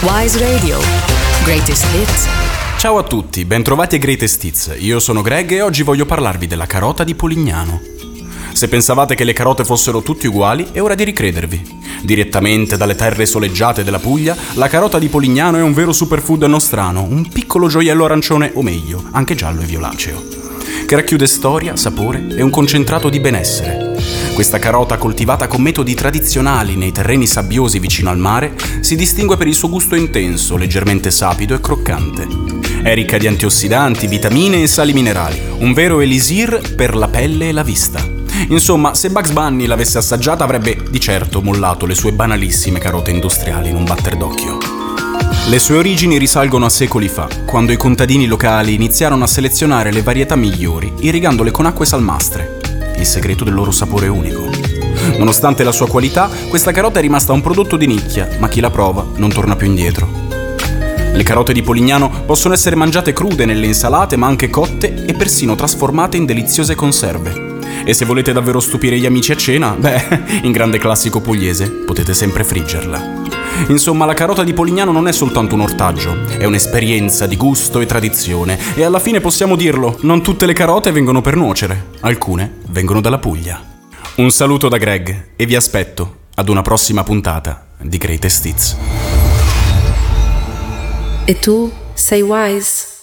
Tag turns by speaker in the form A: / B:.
A: Wise Radio. Greatest Hits.
B: Ciao a tutti, bentrovati a Greatest Hits. Io sono Greg e oggi voglio parlarvi della carota di Polignano. Se pensavate che le carote fossero tutte uguali, è ora di ricredervi. Direttamente dalle terre soleggiate della Puglia, la carota di Polignano è un vero superfood nostrano, un piccolo gioiello arancione o meglio, anche giallo e violaceo, che racchiude storia, sapore e un concentrato di benessere. Questa carota, coltivata con metodi tradizionali nei terreni sabbiosi vicino al mare, si distingue per il suo gusto intenso, leggermente sapido e croccante. È ricca di antiossidanti, vitamine e sali minerali, un vero elisir per la pelle e la vista. Insomma, se Bugs Bunny l'avesse assaggiata avrebbe di certo mollato le sue banalissime carote industriali in un batter d'occhio. Le sue origini risalgono a secoli fa, quando i contadini locali iniziarono a selezionare le varietà migliori, irrigandole con acque salmastre. Il segreto del loro sapore unico. Nonostante la sua qualità, questa carota è rimasta un prodotto di nicchia, ma chi la prova non torna più indietro. Le carote di Polignano possono essere mangiate crude nelle insalate, ma anche cotte e persino trasformate in deliziose conserve. E se volete davvero stupire gli amici a cena, in grande classico pugliese, potete sempre friggerla. Insomma, la carota di Polignano non è soltanto un ortaggio, è un'esperienza di gusto e tradizione. E alla fine possiamo dirlo, non tutte le carote vengono per nuocere, alcune vengono dalla Puglia. Un saluto da Greg e vi aspetto ad una prossima puntata di Greatest Hits.
A: E tu sei Wise?